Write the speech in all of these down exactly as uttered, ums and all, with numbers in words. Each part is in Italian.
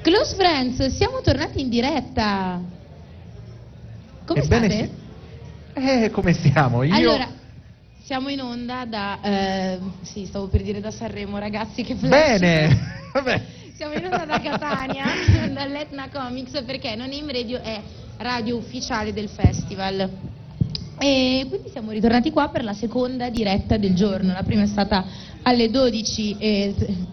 Close Friends, siamo tornati in diretta. Come Ebbene state? Sì. Eh, come stiamo? Io... Allora, siamo in onda da... Eh, sì, stavo per dire da Sanremo, ragazzi, che flash. Bene! Vabbè. Siamo in onda da Catania, dall'Etna Comics, perché Non Name Radio è radio ufficiale del festival. E quindi siamo ritornati qua per la seconda diretta del giorno. La prima è stata alle dodici e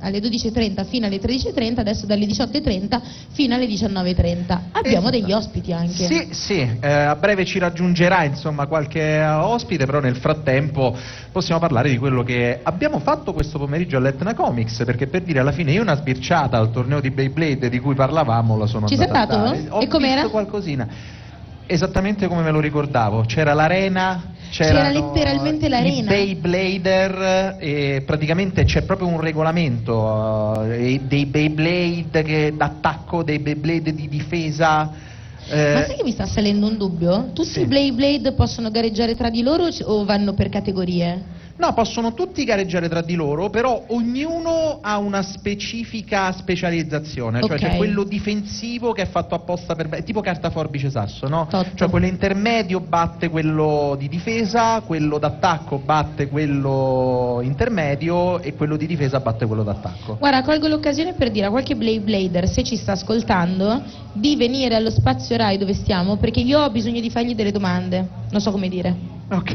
trenta fino alle tredici e trenta, adesso dalle diciotto e trenta fino alle diciannove e trenta. Abbiamo esatto. degli ospiti anche. Sì, sì, eh, a breve ci raggiungerà insomma qualche ospite, però nel frattempo possiamo parlare di quello che abbiamo fatto questo pomeriggio all'Etna Comics, perché per dire alla fine io una sbirciata al torneo di Beyblade di cui parlavamo la sono Ci andata sei a stato? dare. Ho E com'era? visto qualcosina. Esattamente come me lo ricordavo, c'era l'arena, c'era letteralmente l'arena, i Beyblader, e praticamente c'è proprio un regolamento uh, dei Beyblade che d'attacco, dei Beyblade di difesa. Eh, Ma sai che mi sta salendo un dubbio? Tutti sì. i Beyblade possono gareggiare tra di loro o vanno per categorie? No, possono tutti gareggiare tra di loro, però ognuno ha una specifica specializzazione, cioè Okay. c'è quello difensivo che è fatto apposta per... è tipo carta forbice sasso, no? Totto. Cioè quello intermedio batte quello di difesa, quello d'attacco batte quello intermedio e quello di difesa batte quello d'attacco. Guarda, colgo l'occasione per dire a qualche Beyblader, se ci sta ascoltando, di venire allo Spazio Rai dove stiamo, perché io ho bisogno di fargli delle domande, non so come dire.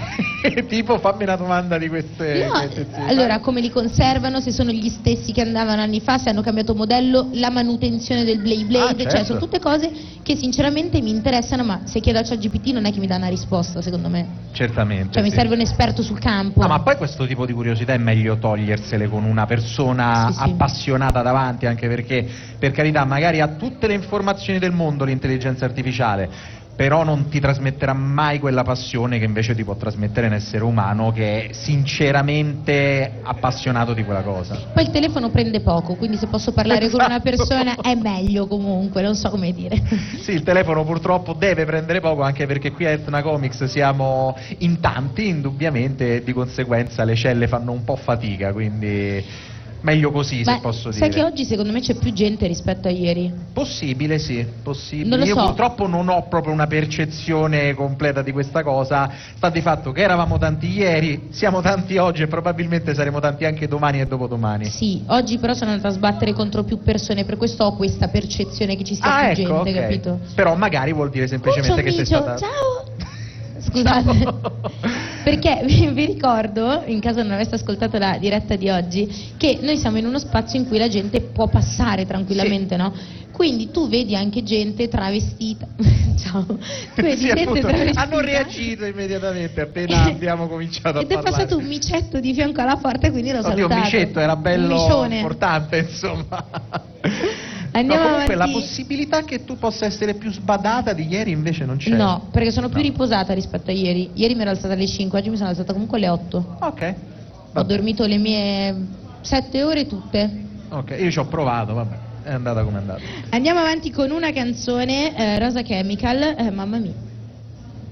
Ok, tipo fammi una domanda di queste... No, queste sì. allora, come li conservano, se sono gli stessi che andavano anni fa, se hanno cambiato modello, la manutenzione del Beyblade, Ah, certo. cioè sono tutte cose che sinceramente mi interessano, ma se chiedo a ChatGPT non è che mi dà una risposta, secondo me. Certamente. Cioè sì. mi serve un esperto sul campo. Ah, ma poi questo tipo di curiosità è meglio togliersele con una persona Sì, sì. appassionata davanti, anche perché, per carità, magari ha tutte le informazioni del mondo l'intelligenza artificiale, però non ti trasmetterà mai quella passione che invece ti può trasmettere un essere umano che è sinceramente appassionato di quella cosa. Poi il telefono prende poco, quindi se posso parlare Esatto. con una persona è meglio comunque, non so come dire. Sì, il telefono purtroppo deve prendere poco, anche perché qui a Etna Comics siamo in tanti, indubbiamente, e di conseguenza le celle fanno un po' fatica, quindi meglio così, Beh, se posso sai dire. che oggi secondo me c'è più gente rispetto a ieri. Possibile, sì, possibile. Non lo Io so. purtroppo non ho proprio una percezione completa di questa cosa. Sta di fatto che eravamo tanti ieri, siamo tanti oggi e probabilmente saremo tanti anche domani e dopodomani. Sì, oggi però sono andata a sbattere contro più persone, per questo ho questa percezione che ci sia Ah, più ecco, gente, ok. capito? Però magari vuol dire semplicemente che sei Micio, stata... ciao! Scusate, perché vi, vi ricordo, in caso non aveste ascoltato la diretta di oggi, che noi siamo in uno spazio in cui la gente può passare tranquillamente, Sì. no? Quindi tu vedi anche gente travestita. Ciao. Tu vedi Sì, gente appunto, travestita. hanno reagito immediatamente appena abbiamo cominciato a Ed è parlare. passato un micetto di fianco alla porta, quindi l'ho Oddio, salutato. un micetto era Un bello micione. importante, insomma. Andiamo No, comunque avanti. la possibilità che tu possa essere più sbadata di ieri invece non c'è. No, perché sono più No. riposata rispetto a ieri. Ieri mi ero alzata alle cinque, oggi mi sono alzata comunque alle otto. Ok. Ho Vabbè. dormito le mie sette ore tutte. Ok, io ci ho provato, vabbè, è andata come è andata. Andiamo avanti con una canzone, eh, Rosa Chemical, eh, mamma mia.